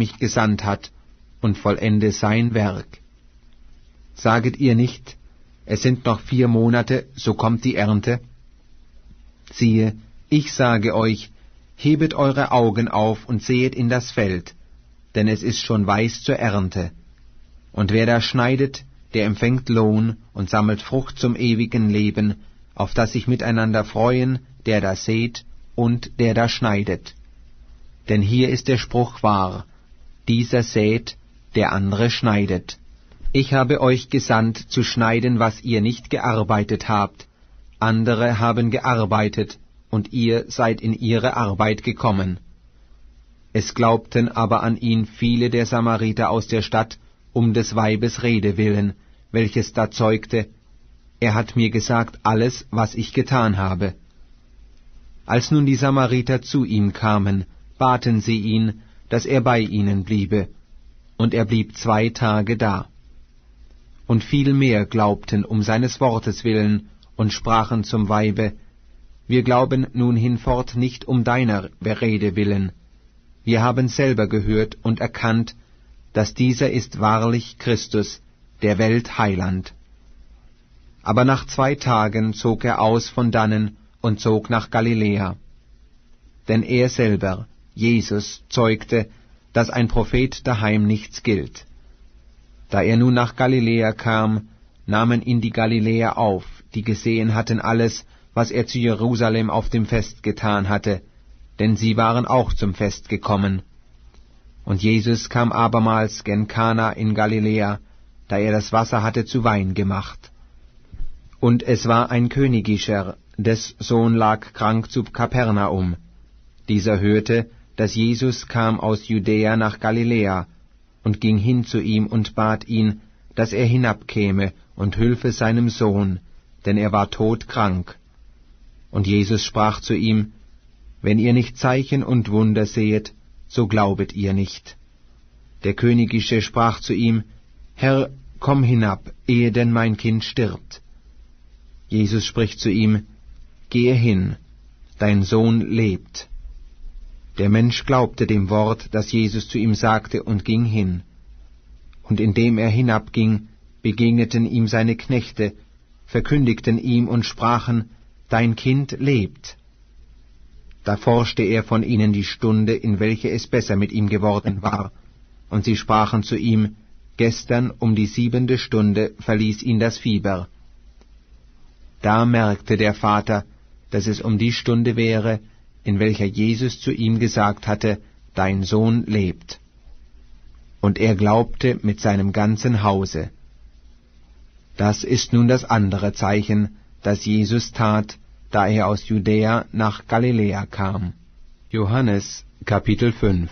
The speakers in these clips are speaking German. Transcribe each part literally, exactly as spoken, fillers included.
mich gesandt hat, und vollende sein Werk. Saget ihr nicht, es sind noch vier Monate, so kommt die Ernte? Siehe, ich sage euch, hebet eure Augen auf und sehet in das Feld, denn es ist schon weiß zur Ernte. Und wer da schneidet, der empfängt Lohn und sammelt Frucht zum ewigen Leben, auf das sich miteinander freuen, der da sät und der da schneidet. Denn hier ist der Spruch wahr, dieser sät, der andere schneidet. Ich habe euch gesandt, zu schneiden, was ihr nicht gearbeitet habt. Andere haben gearbeitet, und ihr seid in ihre Arbeit gekommen. Es glaubten aber an ihn viele der Samariter aus der Stadt, um des Weibes Rede willen, welches da zeugte, er hat mir gesagt alles, was ich getan habe. Als nun die Samariter zu ihm kamen, baten sie ihn, dass er bei ihnen bliebe, und er blieb zwei Tage da. Und viel mehr glaubten um seines Wortes willen und sprachen zum Weibe, wir glauben nun hinfort nicht um deiner Rede willen. Wir haben selber gehört und erkannt, dass dieser ist wahrlich Christus, der Welt Heiland. Aber nach zwei Tagen zog er aus von dannen und zog nach Galiläa. Denn er selber, Jesus, zeugte, dass ein Prophet daheim nichts gilt. Da er nun nach Galiläa kam, nahmen ihn die Galiläer auf, die gesehen hatten alles, was er zu Jerusalem auf dem Fest getan hatte, denn sie waren auch zum Fest gekommen. Und Jesus kam abermals gen Kana in Galiläa, da er das Wasser hatte zu Wein gemacht. Und es war ein Königischer, des Sohn lag krank zu Kapernaum. Dieser hörte, dass Jesus kam aus Judäa nach Galiläa, und ging hin zu ihm und bat ihn, dass er hinabkäme und hülfe seinem Sohn, denn er war todkrank. Und Jesus sprach zu ihm, wenn ihr nicht Zeichen und Wunder sehet, so glaubet ihr nicht. Der Königische sprach zu ihm, Herr, komm hinab, ehe denn mein Kind stirbt. Jesus spricht zu ihm, gehe hin, dein Sohn lebt. Der Mensch glaubte dem Wort, das Jesus zu ihm sagte, und ging hin. Und indem er hinabging, begegneten ihm seine Knechte, verkündigten ihm und sprachen, dein Kind lebt. Da forschte er von ihnen die Stunde, in welche es besser mit ihm geworden war, und sie sprachen zu ihm, gestern um die siebente Stunde verließ ihn das Fieber. Da merkte der Vater, dass es um die Stunde wäre, in welcher Jesus zu ihm gesagt hatte, dein Sohn lebt. Und er glaubte mit seinem ganzen Hause. Das ist nun das andere Zeichen, das Jesus tat, da er aus Judäa nach Galiläa kam. Johannes Kapitel fünf.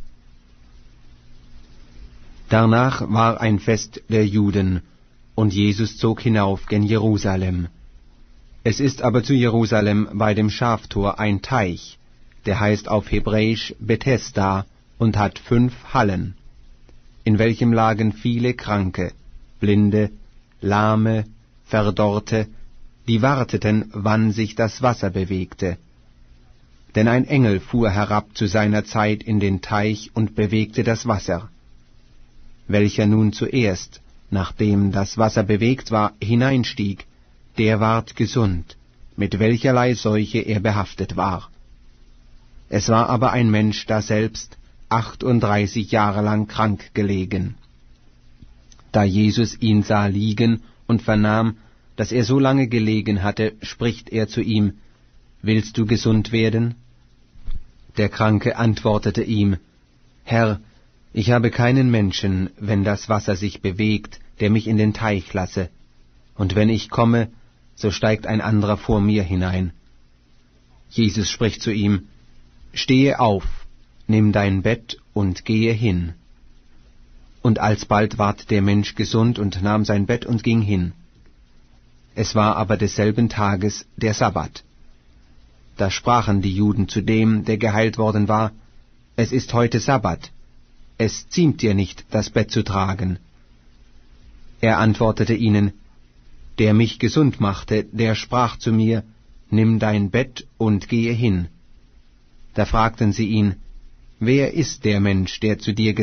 Danach war ein Fest der Juden, und Jesus zog hinauf gen Jerusalem. Es ist aber zu Jerusalem bei dem Schaftor ein Teich, der heißt auf Hebräisch Bethesda und hat fünf Hallen, in welchem lagen viele Kranke, Blinde, Lahme, Verdorrte, die warteten, wann sich das Wasser bewegte. Denn ein Engel fuhr herab zu seiner Zeit in den Teich und bewegte das Wasser. Welcher nun zuerst, nachdem das Wasser bewegt war, hineinstieg, der ward gesund, mit welcherlei Seuche er behaftet war. Es war aber ein Mensch daselbst achtunddreißig Jahre lang krank gelegen. Da Jesus ihn sah liegen und vernahm, dass er so lange gelegen hatte, spricht er zu ihm, willst du gesund werden? Der Kranke antwortete ihm, Herr, ich habe keinen Menschen, wenn das Wasser sich bewegt, der mich in den Teich lasse, und wenn ich komme, so steigt ein anderer vor mir hinein. Jesus spricht zu ihm, stehe auf, nimm dein Bett und gehe hin. Und alsbald ward der Mensch gesund und nahm sein Bett und ging hin. Es war aber desselben Tages der Sabbat. Da sprachen die Juden zu dem, der geheilt worden war, es ist heute Sabbat, es ziemt dir nicht, das Bett zu tragen. Er antwortete ihnen, der mich gesund machte, der sprach zu mir, nimm dein Bett und gehe hin. Da fragten sie ihn, wer ist der Mensch, der zu dir